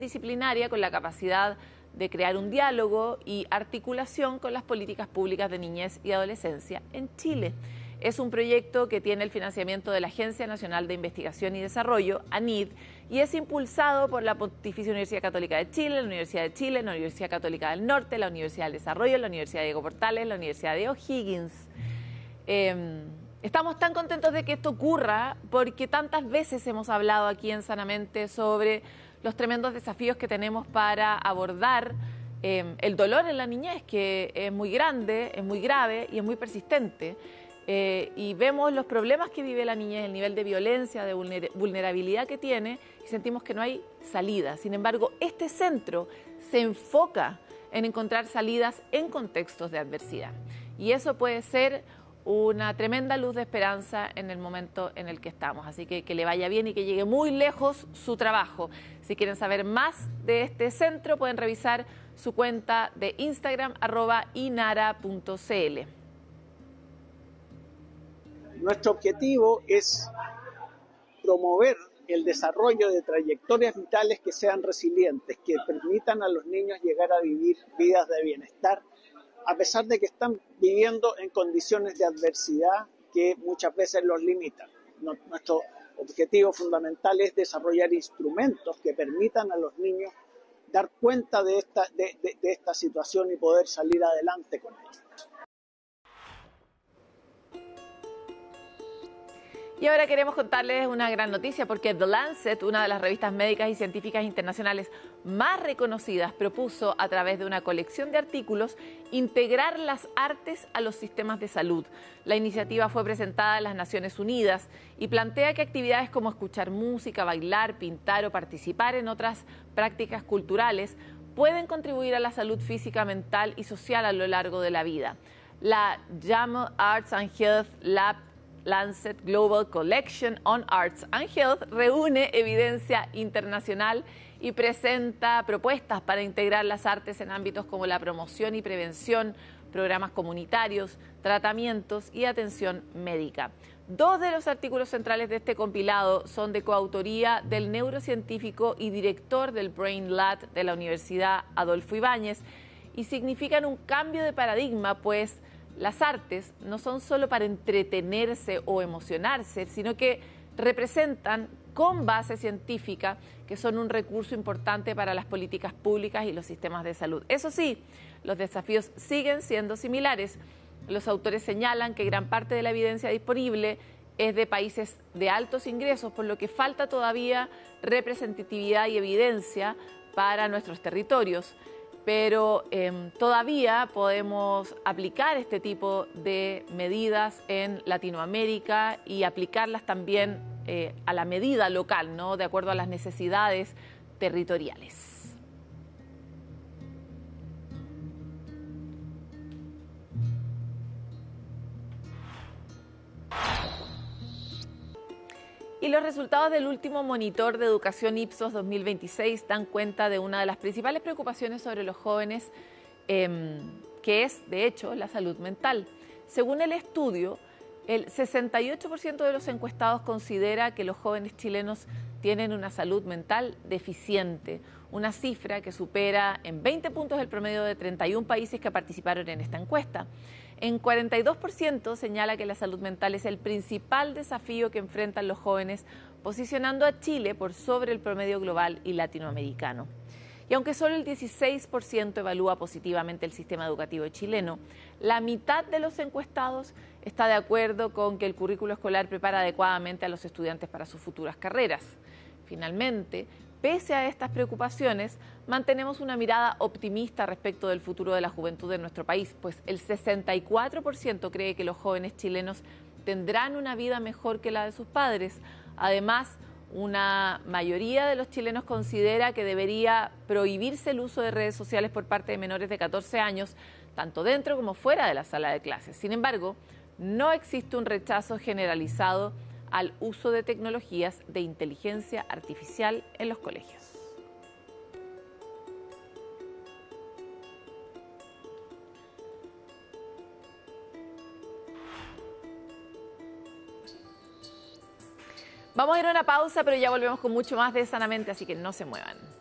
disciplinaria con la capacidad de crear un diálogo y articulación con las políticas públicas de niñez y adolescencia en Chile. Es un proyecto que tiene el financiamiento de la Agencia Nacional de Investigación y Desarrollo, ANID, y es impulsado por la Pontificia Universidad Católica de Chile, la Universidad de Chile, la Universidad Católica del Norte, la Universidad del Desarrollo, la Universidad Diego Portales, la Universidad de O'Higgins. Estamos tan contentos de que esto ocurra porque tantas veces hemos hablado aquí en Sanamente sobre los tremendos desafíos que tenemos para abordar el dolor en la niñez, que es muy grande, es muy grave y es muy persistente. Y vemos los problemas que vive la niñez, el nivel de violencia, de vulnerabilidad que tiene, y sentimos que no hay salida. Sin embargo, este centro se enfoca en encontrar salidas en contextos de adversidad. Y eso puede ser una tremenda luz de esperanza en el momento en el que estamos. Así que le vaya bien y que llegue muy lejos su trabajo. Si quieren saber más de este centro, pueden revisar su cuenta de Instagram, @inara.cl. Nuestro objetivo es promover el desarrollo de trayectorias vitales que sean resilientes, que permitan a los niños llegar a vivir vidas de bienestar, a pesar de que están viviendo en condiciones de adversidad que muchas veces los limitan. Nuestro objetivo fundamental es desarrollar instrumentos que permitan a los niños dar cuenta de esta situación y poder salir adelante con ella. Y ahora queremos contarles una gran noticia porque The Lancet, una de las revistas médicas y científicas internacionales más reconocidas, propuso a través de una colección de artículos integrar las artes a los sistemas de salud. La iniciativa fue presentada en las Naciones Unidas y plantea que actividades como escuchar música, bailar, pintar o participar en otras prácticas culturales pueden contribuir a la salud física, mental y social a lo largo de la vida. La JAMA Arts and Health Lab Lancet Global Collection on Arts and Health reúne evidencia internacional y presenta propuestas para integrar las artes en ámbitos como la promoción y prevención, programas comunitarios, tratamientos y atención médica. Dos de los artículos centrales de este compilado son de coautoría del neurocientífico y director del Brain Lab de la Universidad Adolfo Ibáñez y significan un cambio de paradigma, pues las artes no son solo para entretenerse o emocionarse, sino que representan con base científica que son un recurso importante para las políticas públicas y los sistemas de salud. Eso sí, los desafíos siguen siendo similares. Los autores señalan que gran parte de la evidencia disponible es de países de altos ingresos, por lo que falta todavía representatividad y evidencia para nuestros territorios. Pero todavía podemos aplicar este tipo de medidas en Latinoamérica y aplicarlas también a la medida local, ¿no? De acuerdo a las necesidades territoriales. Y los resultados del último monitor de educación Ipsos 2026 dan cuenta de una de las principales preocupaciones sobre los jóvenes, que es, de hecho, la salud mental. Según el estudio, el 68% de los encuestados considera que los jóvenes chilenos tienen una salud mental deficiente, una cifra que supera en 20 puntos el promedio de 31 países que participaron en esta encuesta. En 42% señala que la salud mental es el principal desafío que enfrentan los jóvenes, posicionando a Chile por sobre el promedio global y latinoamericano. Y aunque solo el 16% evalúa positivamente el sistema educativo chileno, la mitad de los encuestados está de acuerdo con que el currículo escolar prepara adecuadamente a los estudiantes para sus futuras carreras. Finalmente, pese a estas preocupaciones, mantenemos una mirada optimista respecto del futuro de la juventud en nuestro país, pues el 64% cree que los jóvenes chilenos tendrán una vida mejor que la de sus padres. Además, una mayoría de los chilenos considera que debería prohibirse el uso de redes sociales por parte de menores de 14 años, tanto dentro como fuera de la sala de clases. Sin embargo, no existe un rechazo generalizado al uso de tecnologías de inteligencia artificial en los colegios. Vamos a ir a una pausa, pero ya volvemos con mucho más de Sanamente, así que no se muevan.